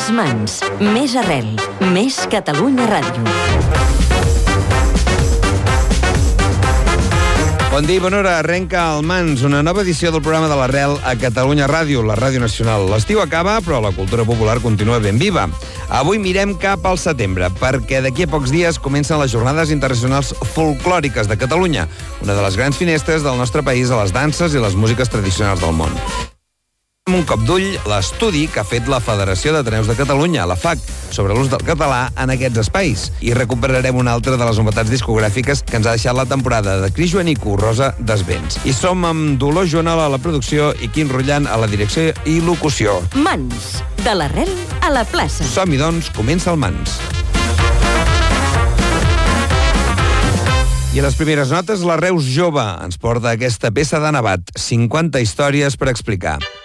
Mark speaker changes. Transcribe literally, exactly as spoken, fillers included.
Speaker 1: Més mans, més arrel, més Catalunya Ràdio.
Speaker 2: Bon dia i bona hora. Arrenca el Mans, una nova edició del programa de l'Arrel a Catalunya Ràdio, la ràdio nacional. L'estiu acaba, però la cultura popular continua ben viva. Avui mirem cap al setembre, perquè d'aquí a pocs dies comencen les Jornades Internacionals Folclòriques de Catalunya, una de les grans finestres del nostre país a les danses i les músiques tradicionals del món. Amb un cop d'ull, l'estudi que ha fet la Federació d'Ateneus de Catalunya, la F A C, sobre l'ús del català en aquests espais. I recuperarem una altra de les novetats discogràfiques que ens ha deixat la temporada de Cris Joanico, Rosa Desvents. I som amb Dolors Jonal a la producció i Quim Rullant a la direcció i locució.
Speaker 1: Mans, de l'arrel a la plaça.
Speaker 2: Som-hi, doncs, comença el Mans. I a les primeres notes, la Reus Jove ens porta aquesta peça de Nevat, cinquanta històries per explicar.